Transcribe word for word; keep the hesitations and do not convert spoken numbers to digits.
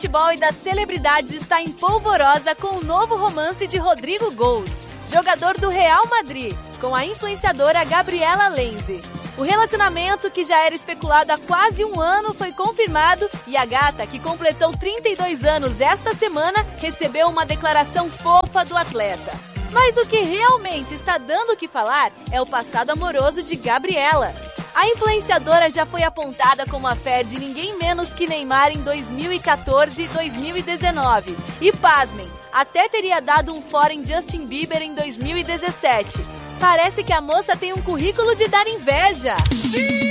futebol e das celebridades está em polvorosa com o novo romance de Rodrigo Goes, jogador do Real Madrid, com a influenciadora Gabriela Lenzi. O relacionamento, que já era especulado há quase um ano, foi confirmado e a gata, que completou trinta e dois anos esta semana, recebeu uma declaração fofa do atleta. Mas o que realmente está dando o que falar é o passado amoroso de Gabriela. A influenciadora já foi apontada como a fé de ninguém menos que Neymar em dois mil e quatorze e dois mil e dezenove. E pasmem, até teria dado um fora em Justin Bieber em dois mil e dezessete. Parece que a moça tem um currículo de dar inveja.